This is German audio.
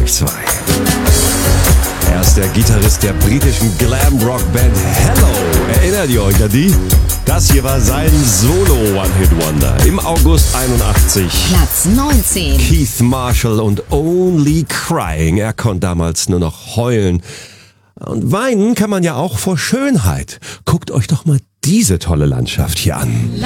2. Er ist der Gitarrist der britischen Glam-Rock-Band Hello. Erinnert ihr euch an die? Das hier war sein Solo-One-Hit-Wonder im August 81. Platz 19. Keith Marshall und Only Crying. Er konnte damals nur noch heulen. Und weinen kann man ja auch vor Schönheit. Guckt euch doch mal diese tolle Landschaft hier an.